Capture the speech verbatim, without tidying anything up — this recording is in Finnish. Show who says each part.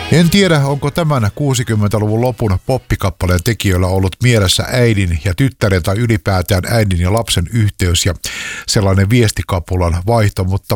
Speaker 1: En tiedä, onko tämän kuusikymmentäluvun lopun poppikappaleen tekijöillä ollut mielessä äidin ja tyttären tai ylipäätään äidin ja lapsen yhteys ja sellainen viestikapulan vaihto, mutta